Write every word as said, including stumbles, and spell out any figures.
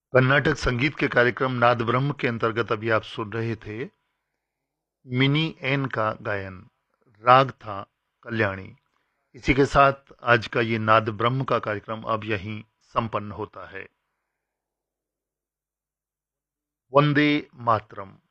कर्नाटक संगीत के कार्यक्रम नाद ब्रह्म के अंतर्गत अभी आप सुन रहे थे मिनी एन का गायन। राग था कल्याणी। इसी के साथ आज का ये नाद ब्रह्म का कार्यक्रम अब यहीं संपन्न होता है। वंदे मातरम।